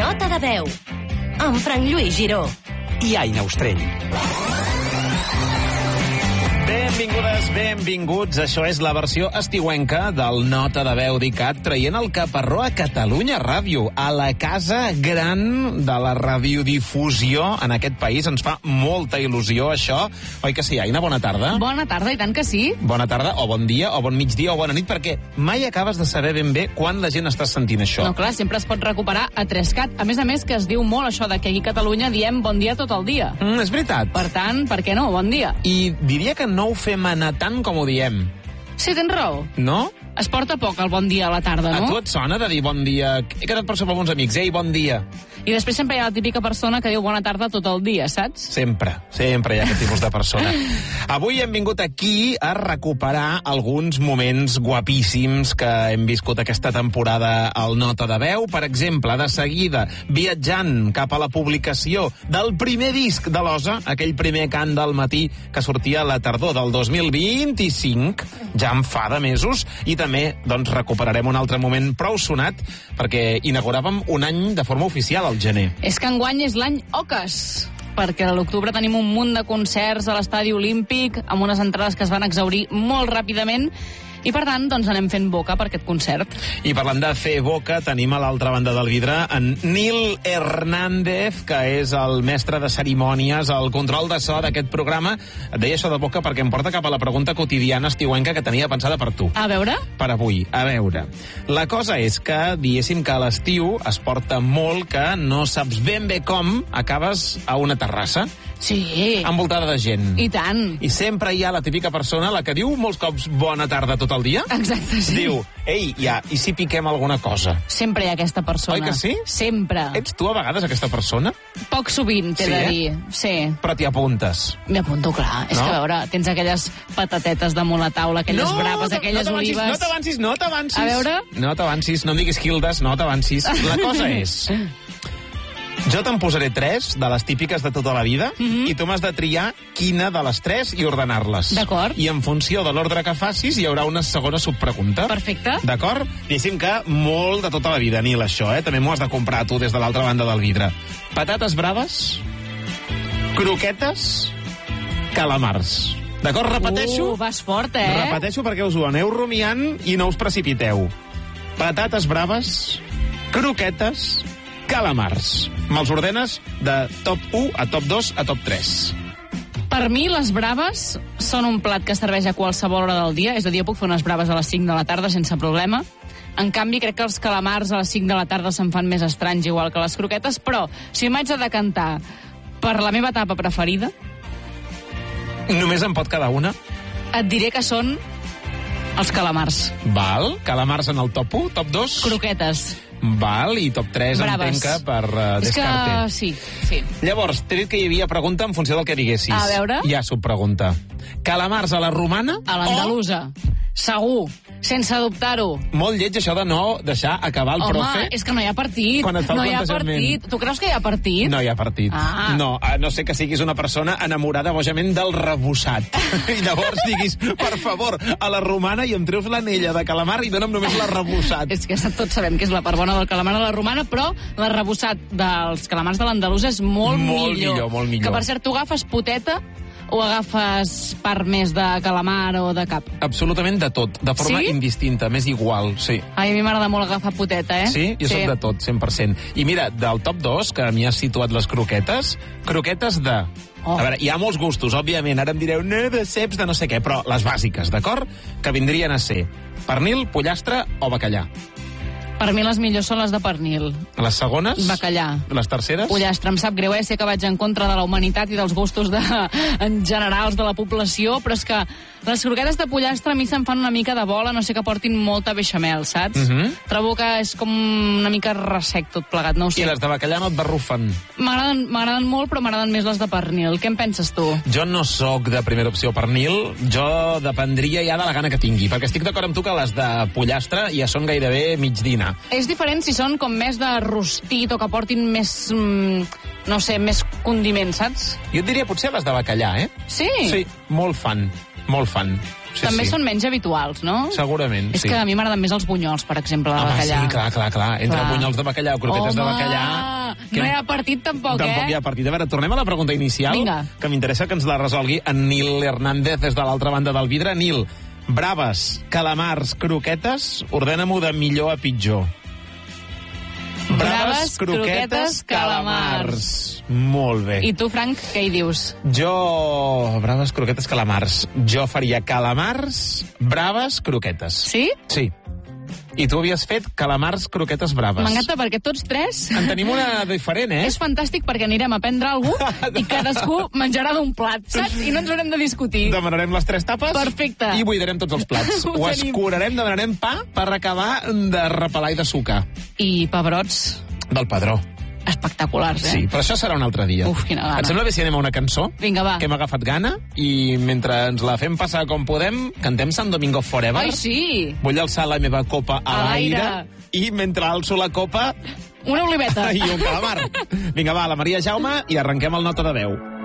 Nota de veu, amb Frank Lluís Giró i Aina Ostrell. Benvingudes, benvinguts. Això és la versió estiuenca del Nota de veu d'ICAT, traient el caparró a Catalunya Ràdio, a la casa gran de la radiodifusió en aquest país. Ens fa molta il·lusió, això. Oi que sí, Aina? Bona tarda. Bona tarda, i tant que sí. Bona tarda, o bon dia, o bon migdia, o bona nit, perquè mai acabes de saber ben bé quan la gent està sentint això. No, clar, sempre es pot recuperar a 3CAT. A més, que es diu molt això de que aquí a Catalunya diem bon dia tot el dia. És veritat. Per tant, per què no? Bon dia. I diria que no ho fem anar tant com ho diem. Sí, tens raó. No? Es porta poc el bon dia a la tarda, no? A tu et sona de dir bon dia? He quedat per sopar amb uns amics. Ei, bon dia. I després sempre hi ha la típica persona que diu bona tarda tot el dia, saps? Sempre hi ha aquest tipus de persona. Avui hem vingut aquí a recuperar alguns moments guapíssims que hem viscut aquesta temporada al Nota de Veu. Per exemple, de seguida, viatjant cap a la publicació del primer disc de l'Osa, aquell primer cant del matí que sortia a la tardor del 2025, ja en fa de mesos, i també doncs, recuperarem un altre moment prou sonat perquè inauguràvem un any de forma oficial al gener. És que enguany és l'any Oques, perquè a l'octubre tenim un munt de concerts a l'Estadi Olímpic, amb unes entrades que es van exhaurir molt ràpidament, i per tant, doncs anem fent boca per aquest concert. I parlant de fer boca, tenim a l'altra banda del vidre en Nil Hernández, que és el mestre de cerimònies, el control de so d'aquest programa. Et deia això de boca perquè em porta cap a la pregunta quotidiana estiuenca que tenia pensada per tu. A veure? Per avui, a veure. La cosa és que, diguéssim que a l'estiu es porta molt que no saps ben bé com acabes a una terrassa. Sí. Envoltada de gent. I tant. I sempre hi ha la típica persona, la que diu molts cops bona tarda tot el dia. Exacte, sí. Diu, ei, i si piquem alguna cosa? Sempre hi ha aquesta persona. Oi que sí? Sempre. Ets tu a vegades aquesta persona? Poc sovint, t'he de dir. Sí. Però t'hi apuntes. M'hi apunto, clar. És que, a veure, tens aquelles patatetes damunt la taula, aquelles braves, aquelles olives... No t'avancis. A veure? No t'avancis, no em diguis Hildes, no t'avancis. La cosa és... Jo te'n posaré 3 de les típiques de tota la vida i tu m'has de triar quina de les 3 i ordenar-les. D'acord. I en funció de l'ordre que facis hi haurà una segona subpregunta. Perfecte. D'acord? Diguéssim que molt de tota la vida, Nil, això, També m'ho has de comprar tu des de l'altra banda del vidre. Patates braves, croquetes, calamars. D'acord? Repeteixo? Vas fort, Repeteixo perquè us ho aneu rumiant i no us precipiteu. Patates braves, croquetes, calamars. Me'ls ordenes de top 1 a top 2 a top 3. Per mi, les braves són un plat que serveix a qualsevol hora del dia. És a dir, jo puc fer unes braves a les 5 de la tarda sense problema. En canvi, crec que els calamars a les 5 de la tarda se'n fan més estranys, igual que les croquetes, però si m'haig de decantar per la meva tapa preferida... Només en pot quedar una? Et diré que són els calamars. Val. Calamars en el top 1, top 2? Croquetes. Val, i top 3 braves. Entenc que per descarte. És que sí. Llavors, t'he dit que hi havia pregunta en funció del que diguessis. A veure. Hi ha subpregunta. Calamars a la romana? A l'andalusa. Segur. Sense dubtar-ho. Molt lleig això de no deixar acabar el profe. Home, és que no hi ha partit. Quan et fa el no hi ha plantejament. partit. Tu creus que hi ha partit? No hi ha partit. Ah. No, a no sé que siguis una persona enamorada bojament del rebussat. I llavors diguis, per favor, a la romana i em treus l'anella de calamar i dona'm només l'arrebossat. És que tots sabem que és la part bona del calamar a la romana, però l'arrebossat dels calamars de l'andalusa és molt millor. Molt millor. Que, per cert, tu agafes poteta o agafes part més de calamar o de cap? Absolutament de tot, de forma indistinta, més igual, sí. Ai, a mi m'agrada molt agafar poteta, Sí? Jo soc de tot, 100%. I mira, del top 2, que m'hi has situat les croquetes de... A veure, hi ha molts gustos, òbviament. Ara em direu, no, de ceps, de no sé què, però les bàsiques, d'acord? Que vindrien a ser pernil, pollastre o bacallà. Per mi les millors són les de pernil. Les segones? Bacallà. Les terceres? Pollastre. Em sap greu, sé que vaig en contra de la humanitat i dels gustos en generals de la població, però és que les croquetes de pollastre a mi se'm fan una mica de bola, no sé que portin molta beixamel, saps? Trobo que és com una mica ressec tot plegat, no ho sé. I les de bacallà no et barrufen? M'agraden molt, però m'agraden més les de pernil. Què en penses tu? Jo no sóc de primera opció pernil, jo dependria ja de la gana que tingui, perquè estic d'acord amb tu que les de pollastre ja són gairebé mig dinar. És diferent si són com més de rostit o que portin més, no sé, més condiments, saps? Jo et diria potser les de bacallà, Sí? Sí, molt fan. també són menys habituals, no? Segurament, És sí. que a mi m'agraden més els bunyols, per exemple, de Home, bacallà. sí, clar. Entre bunyols de bacallà o croquetes de bacallà... No hi ha partit tampoc, Tampoc hi ha partit. A veure, tornem a la pregunta inicial, Vinga. que m'interessa que ens la resolgui en Nil Hernández des de l'altra banda del vidre. Nil, braves, calamars, croquetes, ordena-m'ho de millor a pitjor. Braves, croquetes, calamars. Molt bé. I tu, Frank, què hi dius? Jo... Braves, croquetes, calamars. Jo faria calamars, braves, croquetes. Sí? Sí. I tu havies fet calamars, croquetes, braves. M'encanta perquè tots tres... En tenim una diferent, eh? És fantàstic perquè anirem a prendre alguna cosa i cadascú menjarà d'un plat, saps? I no ens haurem de discutir. Demanarem les 3 tapes. Perfecte. I buidarem tots els plats. Ho tenim. escurarem, demanarem pa per acabar de repelar i de sucar. I pebrots Del padró. espectaculars, eh? Sí, però això serà un altre dia. Uf, quina gana. Et sembla bé si anem a una cançó? Vinga, va. Que hem agafat gana i mentre ens la fem passar com podem, cantem San Domingo Forever. Ai, sí! Vull alçar la meva copa a A l'aire l'aire. i mentre alço la copa Una oliveta. i un calamar. Vinga, va, la Maria Jaume i arrenquem el Nota de Veu.